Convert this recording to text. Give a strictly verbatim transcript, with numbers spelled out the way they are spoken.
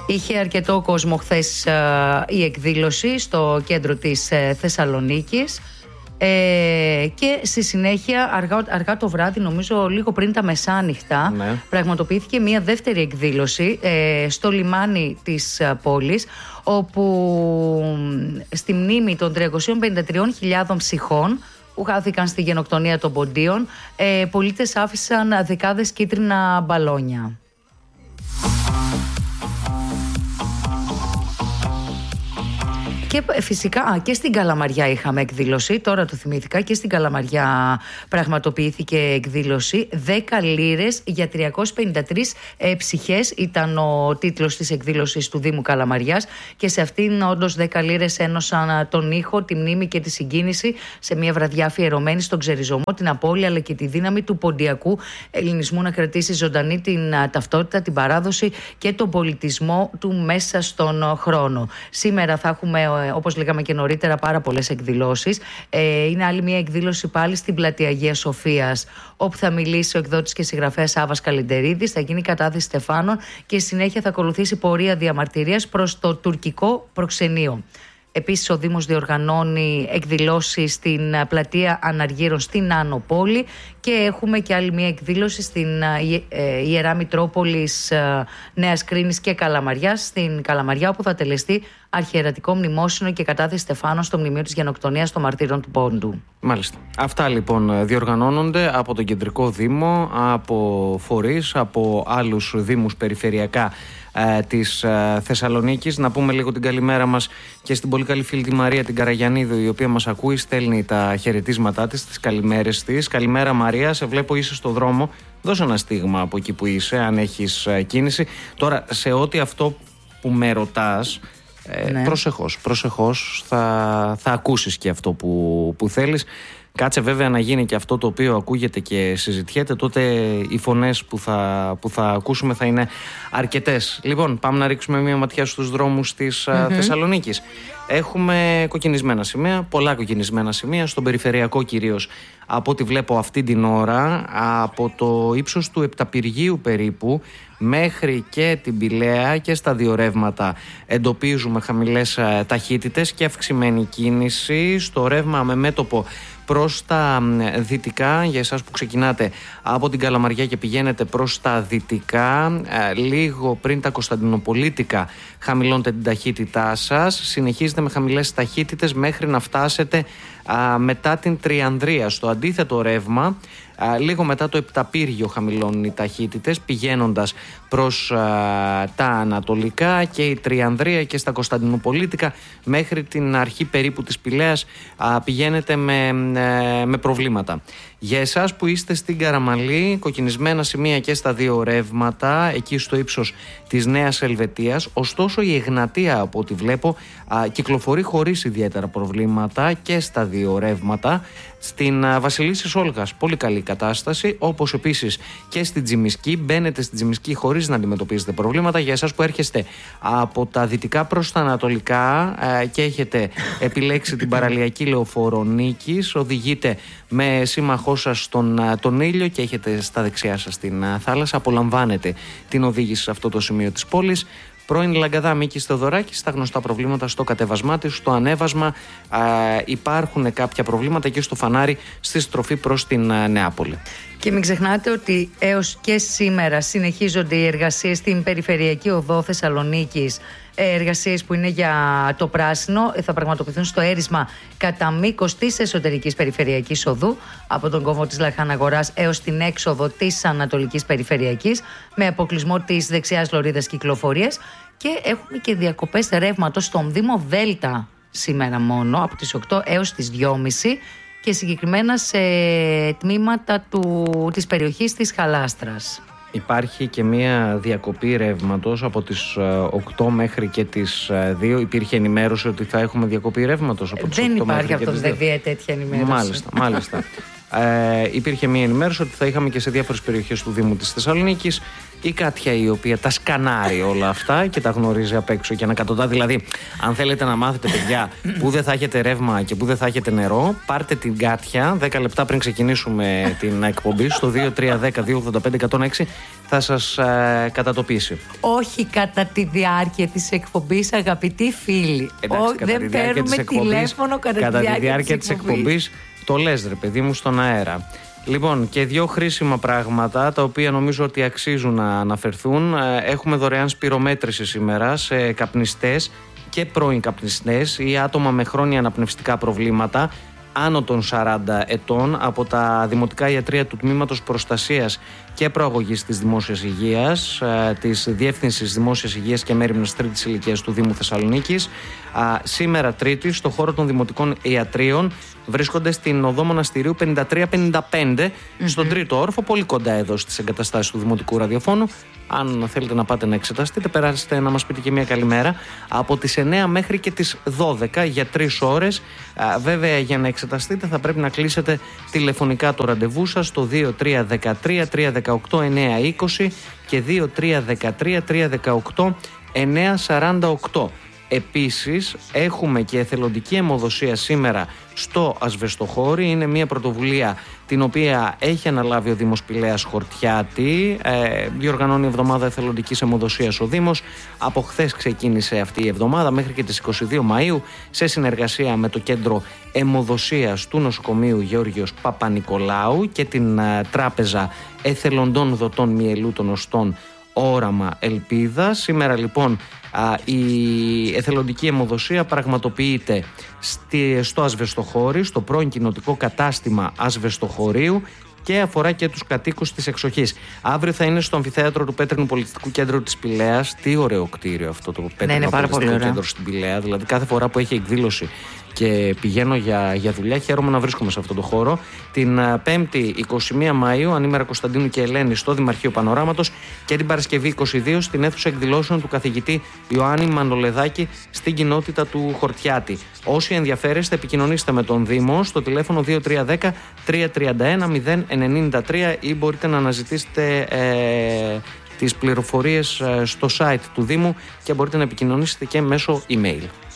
Είχε αρκετό κόσμο χθες η εκδήλωση στο κέντρο της Θεσσαλονίκης. Ε, και στη συνέχεια αργά, αργά το βράδυ, νομίζω λίγο πριν τα μεσάνυχτα, ναι. πραγματοποιήθηκε μια δεύτερη εκδήλωση ε, στο λιμάνι της πόλης, όπου στη μνήμη των τριακόσιων πενήντα τριών χιλιάδων ψυχών που χάθηκαν στη γενοκτονία των Ποντίων, ε, πολίτες άφησαν δεκάδες κίτρινα μπαλόνια. Και φυσικά α, και στην Καλαμαριά είχαμε εκδήλωση, τώρα το θυμήθηκα, και στην Καλαμαριά πραγματοποιήθηκε εκδήλωση. δέκα λίρες για τριακόσιες πενήντα τρεις ε, ψυχές ήταν ο τίτλος της εκδήλωσης του Δήμου Καλαμαριάς, και σε αυτήν όντως δέκα λίρες ένωσαν τον ήχο, τη μνήμη και τη συγκίνηση σε μια βραδιά αφιερωμένη στον ξεριζωμό, την απώλεια αλλά και τη δύναμη του ποντιακού ελληνισμού να κρατήσει ζωντανή την α, ταυτότητα, την παράδοση και τον πολιτισμό του μέσα στον χρόνο. Σήμερα θα έχουμε, όπως λέγαμε και νωρίτερα, πάρα πολλές εκδηλώσεις. Ε, είναι άλλη μια εκδήλωση πάλι στην πλατεία Αγίας Σοφίας, όπου θα μιλήσει ο εκδότης και συγγραφέας Άβας Καλεντερίδης, θα γίνει κατάδυση στεφάνων και συνέχεια θα ακολουθήσει πορεία διαμαρτυρίας προς το τουρκικό προξενείο. Επίσης, ο Δήμος διοργανώνει εκδηλώσεις στην πλατεία Αναργύρων στην Άνω Πόλη, και έχουμε και άλλη μια εκδήλωση στην Ιερά Μητρόπολης Νέας Κρίνης και Καλαμαριάς, στην Καλαμαριά, όπου θα τελεστεί αρχιερατικό μνημόσυνο και κατάθεση στεφάνων στο μνημείο της γενοκτονίας των μαρτύρων του Πόντου. Μάλιστα. Αυτά λοιπόν διοργανώνονται από τον Κεντρικό Δήμο, από φορείς, από άλλους δήμους περιφερειακά ε, της ε, Θεσσαλονίκης. Να πούμε λίγο την καλημέρα μας και στην πολύ καλή φίλη τη Μαρία την Καραγιαννίδου, η οποία μας ακούει, στέλνει τα χαιρετίσματά της, τις καλημέρες της. Καλημέρα Μαρία, σε βλέπω είσαι στο δρόμο. Δώσε ένα στίγμα από εκεί που είσαι, αν έχεις ε, κίνηση. Τώρα, σε ό,τι αυτό που με ρωτάς, Ε, ναι. Προσεχώς, προσεχώς θα, θα ακούσεις και αυτό που, που θέλεις. Κάτσε βέβαια να γίνει και αυτό το οποίο ακούγεται και συζητιέται, τότε οι φωνές που θα, που θα ακούσουμε θα είναι αρκετές. Λοιπόν, πάμε να ρίξουμε μια ματιά στους δρόμους της mm-hmm. Θεσσαλονίκης. Έχουμε κοκκινισμένα σημεία, πολλά κοκκινισμένα σημεία, στον περιφερειακό κυρίως, από ό,τι βλέπω αυτή την ώρα, από το ύψος του Επταπυργίου περίπου μέχρι και την Πηλαία και στα δύο ρεύματα εντοπίζουμε χαμηλές ταχύτητες και αυξημένη κίνηση. Στο ρεύμα με μέτωπο προς τα δυτικά, για εσάς που ξεκινάτε από την Καλαμαριά και πηγαίνετε προς τα δυτικά, λίγο πριν τα Κωνσταντινοπολίτικα χαμηλώνετε την ταχύτητά σας, συνεχίζετε με χαμηλές ταχύτητες μέχρι να φτάσετε α, μετά την Τριανδρία. Στο αντίθετο ρεύμα, α, λίγο μετά το Επταπύργιο χαμηλώνουν οι ταχύτητες, πηγαίνοντας προς α, τα ανατολικά, και η Τριανδρία και στα Κωνσταντινοπολίτικα μέχρι την αρχή περίπου της Πηλαίας α, πηγαίνετε με, ε, με προβλήματα. Για εσάς που είστε στην Καραμαλή, κοκκινισμένα σημεία και στα δύο ρεύματα, εκεί στο ύψος της Νέας Ελβετίας. Ωστόσο η Εγνατία, από ό,τι βλέπω, α, κυκλοφορεί χωρίς ιδιαίτερα προβλήματα και στα δύο ρεύματα. Στην α, Βασιλίσσης Όλγας πολύ καλή κατάσταση, όπως επίσης και στην Τζιμισκή. Μπαίνετε στην Τζιμισκή χωρίς να αντιμετωπίζετε προβλήματα. Για εσάς που έρχεστε από τα δυτικά προς τα ανατολικά α, και έχετε επιλέξει την παραλιακή λεωφόρο Νίκης, οδηγείτε με σύμμαχό σας στον τον ήλιο και έχετε στα δεξιά σας την θάλασσα, απολαμβάνετε την οδήγηση σε αυτό το σημείο της πόλης. Πρώην Λαγκαδά Μίκης Θεοδωράκης, στα γνωστά προβλήματα στο κατέβασμά της, στο ανέβασμα α, υπάρχουν κάποια προβλήματα και στο φανάρι στη στροφή προς την α, Νεάπολη. Και μην ξεχνάτε ότι έως και σήμερα συνεχίζονται οι εργασίες στην Περιφερειακή Οδό Θεσσαλονίκης, εργασίες που είναι για το πράσινο, θα πραγματοποιηθούν στο έρισμα κατά μήκος της εσωτερικής περιφερειακής οδού, από τον κόμβο της Λαχαναγοράς έως την έξοδο της Ανατολικής Περιφερειακής, με αποκλεισμό της δεξιάς λωρίδας κυκλοφορίας, και έχουμε και διακοπές ρεύματος στον Δήμο Δέλτα σήμερα μόνο, από τις οκτώ έως τις δυόμιση, και συγκεκριμένα σε τμήματα του, της περιοχής της Χαλάστρας. Υπάρχει και μία διακοπή ρεύματος από τις οκτώ μέχρι και τις δύο. Υπήρχε ενημέρωση ότι θα έχουμε διακοπή ρεύματος από τις Δεν οκτώ υπάρχει μέχρι αυτό, και τις δύο. δεν τέτοια ενημέρωση. Μάλιστα, μάλιστα. ε, υπήρχε μια ενημέρωση ότι θα είχαμε και σε διάφορες περιοχές του Δήμου της Θεσσαλονίκης η Κάτια, η οποία τα σκανάρει όλα αυτά και τα γνωρίζει απ' έξω και ανακατοντά. Δηλαδή, αν θέλετε να μάθετε, παιδιά, που δεν θα έχετε ρεύμα και που δεν θα έχετε νερό, πάρτε την Κάτια δέκα λεπτά πριν ξεκινήσουμε την εκπομπή στο δύο τρία ένα μηδέν δύο ογδόντα πέντε εκατόν έξι, θα σας ε, κατατοπίσει. Όχι κατά τη διάρκεια της εκπομπής, αγαπητοί φίλοι. Εντάξει, Ο, δεν παίρνουμε τηλέφωνο κατά, κατά τη διάρκεια, τη διάρκεια της εκπομπής. Το λες, ρε παιδί μου, στον αέρα. Λοιπόν, και δύο χρήσιμα πράγματα τα οποία νομίζω ότι αξίζουν να αναφερθούν. Έχουμε δωρεάν σπυρομέτρηση σήμερα σε καπνιστές και πρώην καπνιστές ή άτομα με χρόνια αναπνευστικά προβλήματα άνω των σαράντα ετών από τα Δημοτικά Ιατρεία του Τμήματος Προστασίας και Προαγωγής της Δημόσιας Υγείας, της Διεύθυνσης Δημόσιας Υγείας και Μέριμνας Τρίτης Ηλικίας του Δήμου Θεσσαλονίκης. Σήμερα Τρίτη, στο χώρο των Δημοτικών Ιατρίων, βρίσκονται στην οδό Μοναστηρίου πενήντα τρία πενήντα πέντε, mm-hmm. στον τρίτο όροφο, πολύ κοντά εδώ στις εγκαταστάσεις του Δημοτικού Ραδιοφώνου. Αν θέλετε να πάτε να εξεταστείτε, περάσετε να μας πείτε και μια καλημέρα. Από τις εννέα μέχρι και τις δώδεκα για τρεις ώρες. Α, βέβαια, για να εξεταστείτε θα πρέπει να κλείσετε τηλεφωνικά το ραντεβού σας στο δύο τρία ένα τρία τρία ένα οκτώ εννέα είκοσι και δύο τρία ένα τρία τρία ένα οκτώ εννέα σαράντα οκτώ. Επίσης, έχουμε και εθελοντική αιμοδοσία σήμερα στο Ασβεστοχώρι. Είναι μια πρωτοβουλία την οποία έχει αναλάβει ο Δήμος Πηλαίας Χορτιάτη. Ε, διοργανώνει εβδομάδα εθελοντικής αιμοδοσίας ο Δήμος. Από χθες ξεκίνησε αυτή η εβδομάδα μέχρι και τις είκοσι δύο Μαΐου σε συνεργασία με το Κέντρο Αιμοδοσίας του Νοσοκομείου Γεώργιος Παπα-Νικολάου και την ε, Τράπεζα Εθελοντών Δοτών Μυελού των Οστών Όραμα Ελπίδα. Σήμερα λοιπόν α, η εθελοντική αιμοδοσία πραγματοποιείται στη, στο Ασβεστοχώρι, στο πρώην κοινοτικό κατάστημα Ασβεστοχωρίου και αφορά και τους κατοίκους της εξοχής. Αύριο θα είναι στο αμφιθέατρο του Πέτρινου Πολιτιστικού Κέντρου της Πηλαίας. Τι ωραίο κτίριο αυτό το Πέτρινο ναι, Πολιτιστικό Κέντρο στην Πηλαία. Δηλαδή κάθε φορά που έχει εκδήλωση και πηγαίνω για, για δουλειά, χαίρομαι να βρίσκομαι σε αυτό το χώρο. Την Πέμπτη εικοστή πρώτη Μαΐου, ανήμερα Κωνσταντίνου και Ελένη στο Δημαρχείο Πανοράματος και την Παρασκευή είκοσι δύο στην αίθουσα εκδηλώσεων του καθηγητή Ιωάννη Μανολεδάκη στην κοινότητα του Χορτιάτη. Όσοι ενδιαφέρεστε, επικοινωνήστε με τον Δήμο στο τηλέφωνο δύο τρία ένα μηδέν τρία τρία ένα μηδέν εννιά τρία ή μπορείτε να αναζητήσετε ε, τις πληροφορίες ε, στο site του Δήμου και μπορείτε να επικοινωνήσετε και μέσω email.